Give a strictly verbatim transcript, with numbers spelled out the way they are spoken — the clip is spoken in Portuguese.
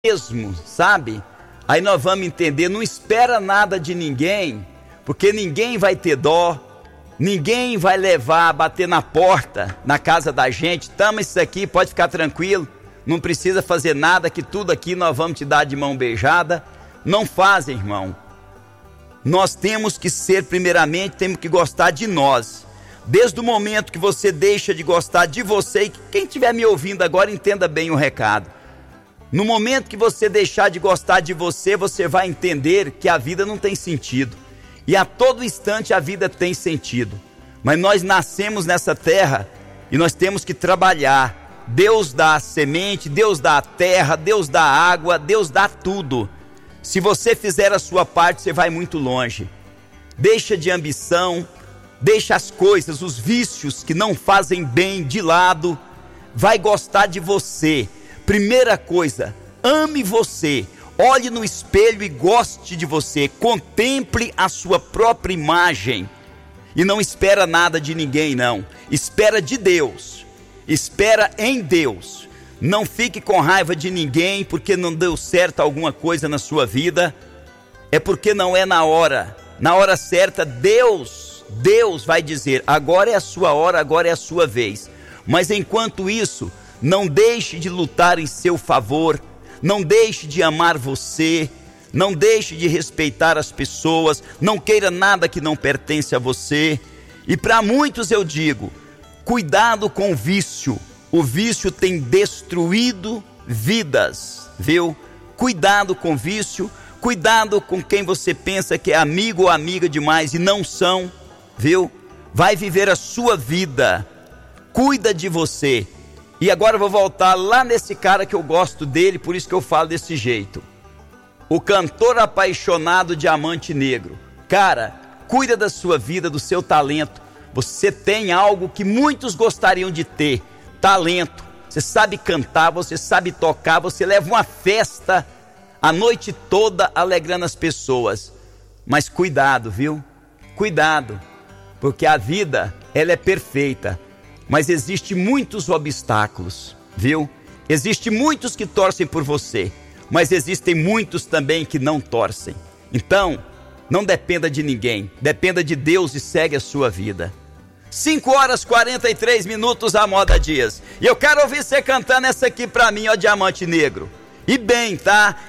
mesmo, sabe? Aí nós vamos entender, não espera nada de ninguém, porque ninguém vai ter dó, ninguém vai levar, bater na porta, na casa da gente, toma isso aqui, pode ficar tranquilo, não precisa fazer nada, que tudo aqui nós vamos te dar de mão beijada. Não fazem, irmão. Nós temos que ser, primeiramente, temos que gostar de nós. Desde o momento que você deixa de gostar de você, e quem estiver me ouvindo agora entenda bem o recado. No momento que você deixar de gostar de você, você vai entender que a vida não tem sentido. E a todo instante a vida tem sentido. Mas nós nascemos nessa terra e nós temos que trabalhar. Deus dá a semente, Deus dá a terra, Deus dá a água, Deus dá tudo. Se você fizer a sua parte, você vai muito longe. Deixa de ambição, deixa as coisas, os vícios que não fazem bem de lado. Vai gostar de você. Primeira coisa, ame você, olhe no espelho e goste de você, contemple a sua própria imagem e não espera nada de ninguém não, espera de Deus, espera em Deus, não fique com raiva de ninguém porque não deu certo alguma coisa na sua vida, é porque não é na hora, na hora certa Deus, Deus vai dizer, agora é a sua hora, agora é a sua vez, mas enquanto isso, não deixe de lutar em seu favor, não deixe de amar você, não deixe de respeitar as pessoas, não queira nada que não pertence a você. E para muitos eu digo, cuidado com o vício, o vício tem destruído vidas, viu? Cuidado com o vício, cuidado com quem você pensa que é amigo ou amiga demais e não são, viu? Vai viver a sua vida, cuida de você. E agora eu vou voltar lá nesse cara que eu gosto dele, por isso que eu falo desse jeito. O cantor apaixonado Diamante Negro. Cara, cuida da sua vida, do seu talento. Você tem algo que muitos gostariam de ter, talento. Você sabe cantar, você sabe tocar, você leva uma festa a noite toda alegrando as pessoas. Mas cuidado, viu? Cuidado, porque a vida, ela é perfeita. Mas existe muitos obstáculos, viu? Existe muitos que torcem por você, mas existem muitos também que não torcem. Então, não dependa de ninguém, dependa de Deus e segue a sua vida. cinco horas e quarenta e três minutos a Moda Dias. E eu quero ouvir você cantando essa aqui pra mim, ó, Diamante Negro. E bem, tá?